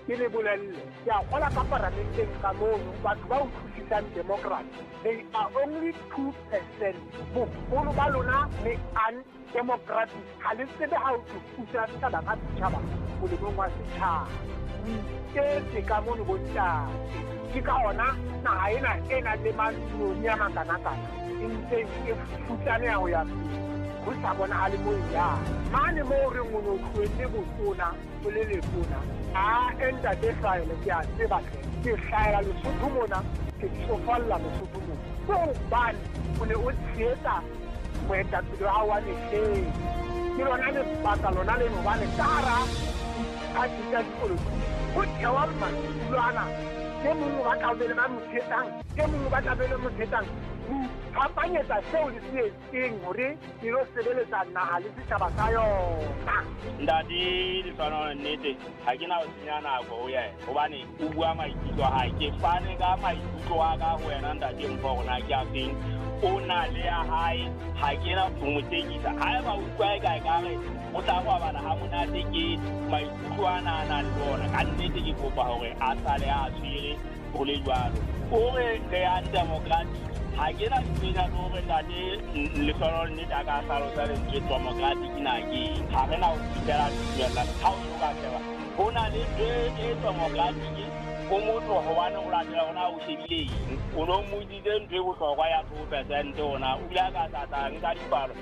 ke le bolelle ke a gola ka paramenteng ka mono batho ba utlwisisang democracy they are only 2%. Bogolo ba lona le undemocratic ga le tsebe ga o thusa setšhaba ka setšhaba molemong wa setšhaba ke ka mono bontate ke ka ona naga ena e na le manoni a makana-kana e ntse e futlane ya go ya pele go sa bonagale mo yang mane mo o reng o ne o tlhoetse botona o le letona entate hlaele ke a tsebatlhe ke hlaela lesotho mona ke sofalela lesotho mona ko bane o ne o tsheetsa moetapele wa gago wa letlheng ke lona lebaka lona le nobane ka gara a dita dipolotiki go thewa matulwana ke mongwe ba tlabele ba motshetang ke mongwe ba tlabele motshetang phapanyetsa seo le se etseng gore ke lo sebeletsa naga le setšhaba sa yona ntate Lefano nnete ga ke na go senya nako go yena gobane o bua maikutlo a gae ke fane ka maikutlo a ka go wena ntate mpho gona ke a feng o na le ya gae ga ke na go motekisa ga e ba utlwa e kae kare o tla go bana ga monate ke maikutlo a nana le bona ka nnete ke kopa gore a sale a tshwere go le jalo ore re ya democratic ga ke na tsenya gore ntate Lefano nnete a ka tlhalosa lentswe democratic na ke ga re na go fitlhela ditumela ga o yo ka tseba go na le e democratic go motho gobane go latela gona o shebile eng o no mmoditse ntho e botlhokwa ya 2% ona o ile a ka tlatang ka dipalo